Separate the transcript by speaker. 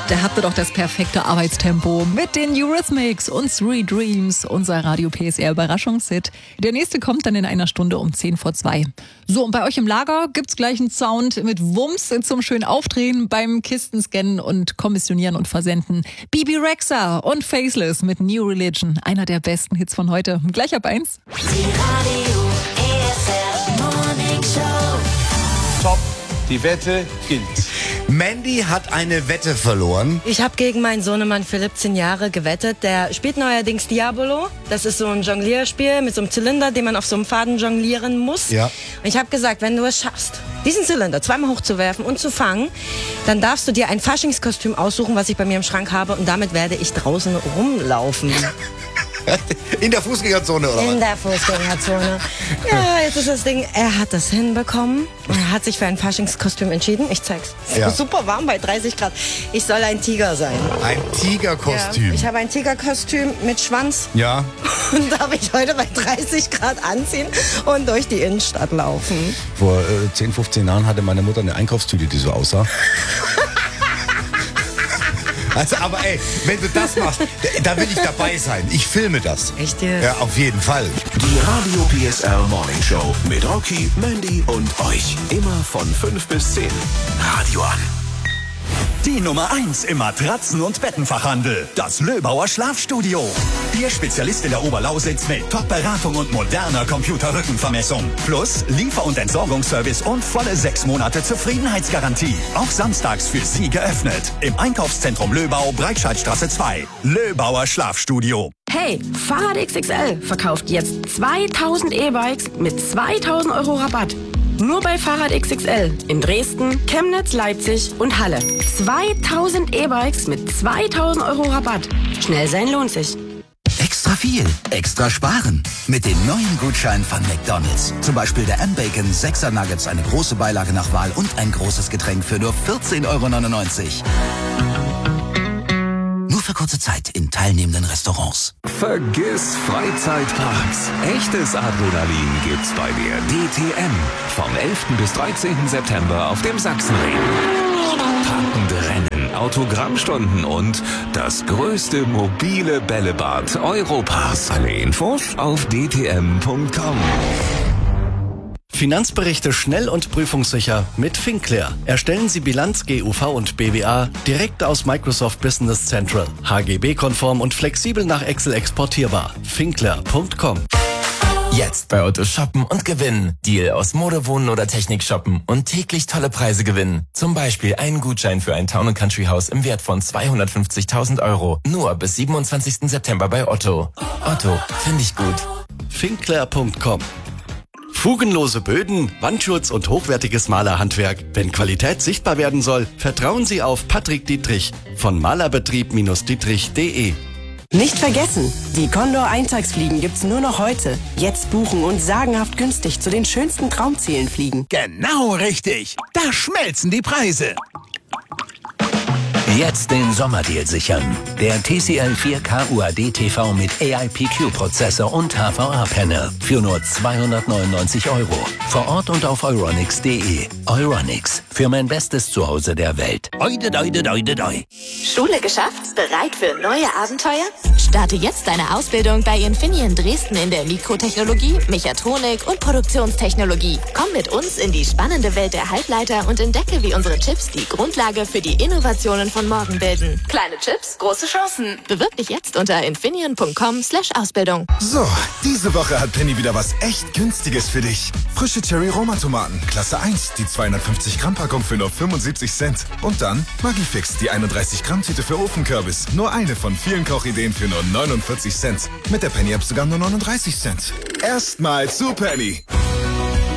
Speaker 1: Da habt ihr doch das perfekte Arbeitstempo mit den Eurythmics und Three Dreams, unser Radio PSR Überraschungshit. Der nächste kommt dann in einer Stunde um 2:10. So, und bei euch im Lager gibt's gleich einen Sound mit Wumms zum schönen Aufdrehen beim Kistenscannen und Kommissionieren und Versenden. Bibi Rexha und Faceless mit New Religion, einer der besten Hits von heute. Gleich ab 1.
Speaker 2: Die Radio PSR Morning Show.
Speaker 3: Top, die Wette gilt.
Speaker 4: Mandy hat eine Wette verloren.
Speaker 5: Ich habe gegen meinen Sohnemann Philipp 10 Jahre gewettet. Der spielt neuerdings Diabolo. Das ist so ein Jonglierspiel mit so einem Zylinder, den man auf so einem Faden jonglieren muss.
Speaker 4: Ja.
Speaker 5: Und ich habe gesagt, wenn du es schaffst, diesen Zylinder zweimal hochzuwerfen und zu fangen, dann darfst du dir ein Faschingskostüm aussuchen, was ich bei mir im Schrank habe. Und damit werde ich draußen rumlaufen.
Speaker 4: In der Fußgängerzone, oder
Speaker 5: In
Speaker 4: was?
Speaker 5: der Fußgängerzone. Ja, jetzt ist das Ding, er hat das hinbekommen. Er hat sich für ein Faschingskostüm entschieden. Ich zeig's.
Speaker 4: Ja.
Speaker 5: Super warm bei 30 Grad. Ich soll ein Tiger sein.
Speaker 4: Ein Tigerkostüm.
Speaker 5: Ja, ich habe ein Tigerkostüm mit Schwanz
Speaker 4: Ja.
Speaker 5: und darf ich heute bei 30 Grad anziehen und durch die Innenstadt laufen.
Speaker 4: Vor 10, 15 Jahren hatte meine Mutter eine Einkaufstüte, die so aussah. Also, aber ey, wenn du das machst, da will ich dabei sein. Ich filme das.
Speaker 5: Echt jetzt?
Speaker 4: Ja, auf jeden Fall.
Speaker 6: Die Radio PSR Morning Show mit Rocky, Mandy und euch. Immer von 5 bis 10. Radio an.
Speaker 7: Die Nummer 1 im Matratzen- und Bettenfachhandel. Das Löbauer Schlafstudio. Ihr Spezialist in der Oberlausitz mit Top-Beratung und moderner Computerrückenvermessung. Plus Liefer- und Entsorgungsservice und volle 6 Monate Zufriedenheitsgarantie. Auch samstags für Sie geöffnet. Im Einkaufszentrum Löbau, Breitscheidstraße 2. Löbauer Schlafstudio.
Speaker 8: Hey, Fahrrad XXL verkauft jetzt 2000 E-Bikes mit 2000 € Rabatt. Nur bei Fahrrad XXL in Dresden, Chemnitz, Leipzig und Halle. 2000 E-Bikes mit 2000 € Rabatt. Schnell sein lohnt sich.
Speaker 9: Extra viel, extra sparen. Mit den neuen Gutscheinen von McDonald's. Zum Beispiel der M-Bacon 6er Nuggets, eine große Beilage nach Wahl und ein großes Getränk für nur 14,99 €. Nur für kurze Zeit in teilnehmenden Restaurants.
Speaker 6: Vergiss Freizeitparks. Echtes Adrenalin gibt's bei der DTM. Vom 11. bis 13. September auf dem Sachsenring. Packende Rennen, Autogrammstunden und das größte mobile Bällebad Europas. Alle Infos auf dtm.com.
Speaker 10: Finanzberichte schnell und prüfungssicher mit Finclair. Erstellen Sie Bilanz, GUV und BWA direkt aus Microsoft Business Central. HGB-konform und flexibel nach Excel exportierbar. Finclair.com.
Speaker 11: Jetzt bei Otto shoppen und gewinnen. Deal aus Mode, Wohnen oder Technik shoppen und täglich tolle Preise gewinnen. Zum Beispiel einen Gutschein für ein Town & Country Haus im Wert von 250.000 €. Nur bis 27. September bei Otto. Otto, finde ich gut.
Speaker 10: Finclair.com. Fugenlose Böden, Wandschutz und hochwertiges Malerhandwerk. Wenn Qualität sichtbar werden soll, vertrauen Sie auf Patrick Dietrich von Malerbetrieb-dietrich.de.
Speaker 12: Nicht vergessen, die Condor Eintagsfliegen gibt's nur noch heute. Jetzt buchen und sagenhaft günstig zu den schönsten Traumzielen fliegen.
Speaker 13: Genau richtig. Da schmelzen die Preise.
Speaker 9: Jetzt den Sommerdeal sichern. Der TCL 4K UAD TV mit AIPQ-Prozessor und HVA-Panel für nur 299 €. Vor Ort und auf euronics.de. Euronics, für mein bestes Zuhause der Welt.
Speaker 2: Schule geschafft? Bereit für neue Abenteuer? Starte jetzt deine Ausbildung bei Infineon Dresden in der Mikrotechnologie, Mechatronik und Produktionstechnologie. Komm mit uns in die spannende Welt der Halbleiter und entdecke, wie unsere Chips die Grundlage für die Innovationen von morgen bilden. Kleine Chips, große Chancen. Bewirb dich jetzt unter infineon.com/Ausbildung.
Speaker 14: So, diese Woche hat Penny wieder was echt Günstiges für dich. Frische Cherry-Roma-Tomaten, Klasse 1, die 250-Gramm-Packung für nur 75 Cent. Und dann Maggi-Fix, die 31-Gramm-Tüte für Ofenkürbis. Nur eine von vielen Kochideen für nur 49 Cent. Mit der Penny-App sogar nur 39 Cent. Erstmal zu Penny.